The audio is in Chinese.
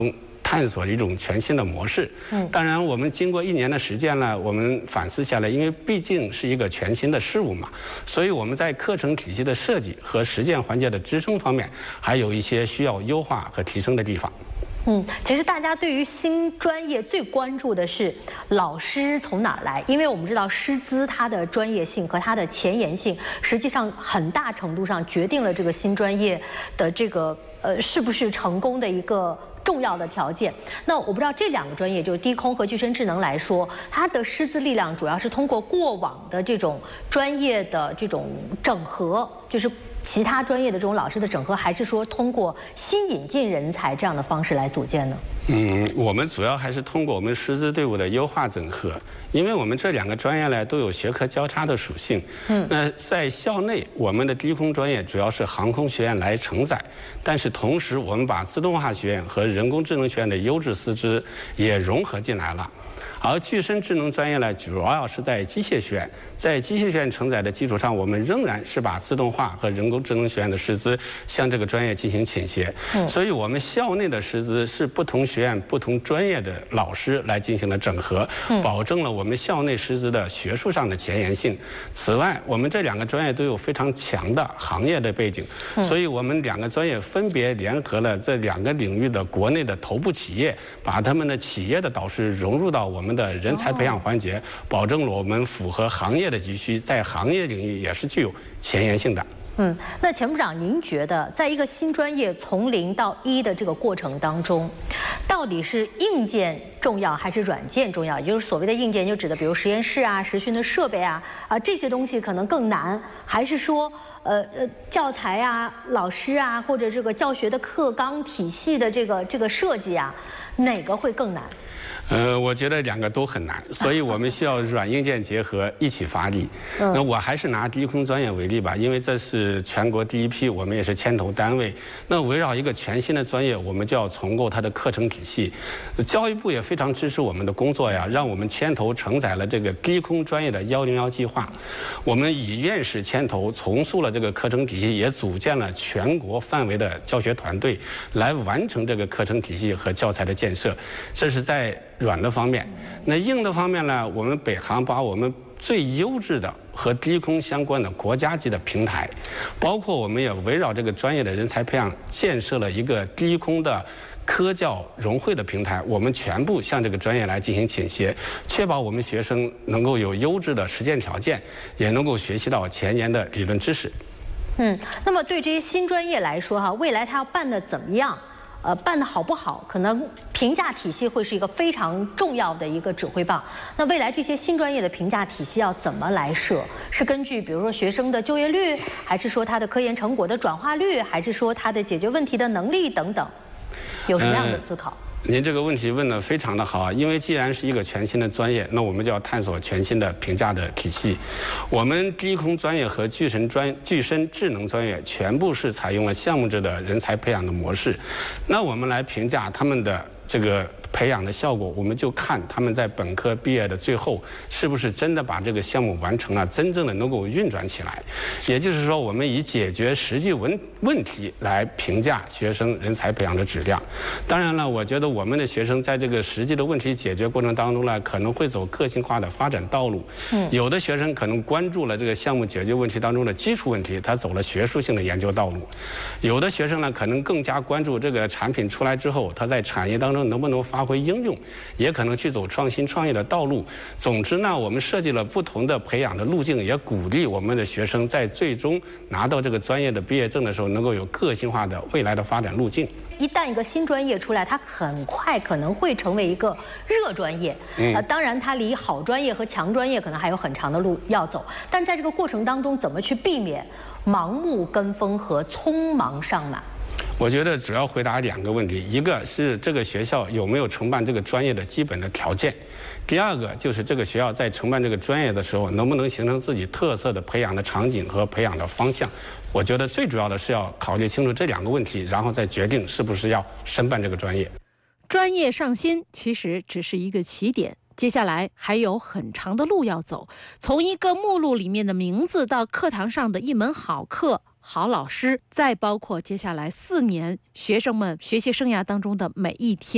探索一种全新的模式。当然，我们经过1年的实践呢，我们反思下来，因为毕竟是一个全新的事物嘛，所以我们在课程体系的设计和实践环节的支撑方面，还有一些需要优化和提升的地方。 其实大家对于新专业最关注的是老师从哪儿来，因为我们知道师资它的专业性和它的前沿性，实际上很大程度上决定了这个新专业的这个是不是成功的一个重要的条件。那我不知道这2个专业，就是低空和具身智能来说，它的师资力量主要是通过过往的这种专业的这种整合，就是其他专业的这种老师的整合，还是说通过新引进人才这样的方式来组建呢？ 我们主要还是通过我们师资队伍的优化整合，因为我们这2个专业呢都有学科交叉的属性。那在校内，我们的低空专业主要是航空学院来承载，但是同时我们把自动化学院和人工智能学院的优质师资也融合进来了。而具身智能专业呢，主要是在机械学院，在机械学院承载的基础上，我们仍然是把自动化和人工智能学院的师资向这个专业进行倾斜。所以我们校内的师资是不同学院、不同专业的老师来进行了整合，保证了我们校内师资的学术上的前沿性。此外，我们这2个专业都有非常强的行业的背景，所以我们2个专业分别联合了这2个领域的国内的头部企业，把他们的企业的导师融入到我们的人才培养环节，保证了我们符合行业的急需，在行业领域也是具有前沿性的。 那钱部长，您觉得在一个新专业从0到1的这个过程当中，到底是硬件重要还是软件重要？也就是所谓的硬件，就指的比如实验室啊、实训的设备啊这些东西可能更难，还是说教材啊、老师啊，或者这个教学的课纲体系的这个设计啊，哪个会更难？ 我觉得2个都很难，所以我们需要软硬件结合一起发力。那我还是拿低空专业为例吧，因为这是全国第一批，我们也是牵头单位。那围绕一个全新的专业，我们就要重构它的课程体系。教育部也非常支持我们的工作呀，让我们牵头承载了这个低空专业的101计划。我们以院士牵头重塑了这个课程体系，也组建了全国范围的教学团队，来完成这个课程体系和教材的建设。这是在软的方面。那硬的方面呢，我们北航把我们最优质的和低空相关的国家级的平台，包括我们也围绕这个专业的人才培养建设了一个低空的科教融汇的平台，我们全部向这个专业来进行倾斜，确保我们学生能够有优质的实践条件，也能够学习到前沿的理论知识。 那么对这些新专业来说未来它要办得怎么样？办得好不好，可能评价体系会是一个非常重要的一个指挥棒。那未来这些新专业的评价体系要怎么来设？是根据比如说学生的就业率，还是说他的科研成果的转化率，还是说他的解决问题的能力等等？有什么样的思考？ 您这个问题问得非常的好啊！因为既然是一个全新的专业，那我们就要探索全新的评价的体系。我们低空专业和具身智能专业全部是采用了项目制的人才培养的模式。那我们来评价他们的这个培养的效果，我们就看他们在本科毕业的最后是不是真的把这个项目完成了，真正的能够运转起来。也就是说，我们以解决实际问题来评价学生人才培养的质量。当然了，我觉得我们的学生在这个实际的问题解决过程当中呢，可能会走个性化的发展道路。有的学生可能关注了这个项目解决问题当中的基础问题，他走了学术性的研究道路；有的学生呢，可能更加关注这个产品出来之后，他在产业当中能不能发挥应用，也可能去走创新创业的道路。总之呢，我们设计了不同的培养的路径，也鼓励我们的学生在最终拿到这个专业的毕业证的时候，能够有个性化的未来的发展路径。 一旦一个新专业出来，它很快可能会成为一个热专业。当然，它离好专业和强专业可能还有很长的路要走。但在这个过程当中，怎么去避免盲目跟风和匆忙上马？ 我觉得主要回答2个问题，一个是这个学校有没有承办这个专业的基本的条件，第2个就是这个学校在承办这个专业的时候，能不能形成自己特色的培养的场景和培养的方向。我觉得最主要的是要考虑清楚这2个问题，然后再决定是不是要申办这个专业。 专业上新其实只是一个起点，接下来还有很长的路要走，从一个目录里面的名字到课堂上的一门好课、好老师，再包括接下来4年学生们学习生涯当中的每一天。